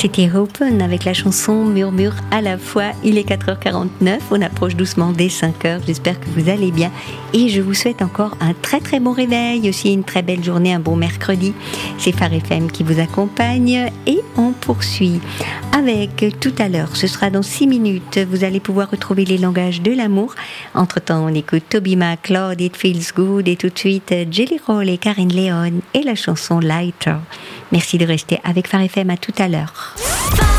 C'était Open avec la chanson Murmure à la fois. Il est 4h49, on approche doucement des 5h. J'espère que vous allez bien et je vous souhaite encore un très très bon réveil, aussi une très belle journée, un bon mercredi. C'est Phare FM qui vous accompagne et on poursuit avec tout à l'heure. Ce sera dans 6 minutes. Vous allez pouvoir retrouver les langages de l'amour. Entre-temps, on écoute Toby McLeod, It Feels Good et tout de suite Jelly Roll et Karen Leon et la chanson Lighter. Merci de rester avec Phare FM, à tout à l'heure.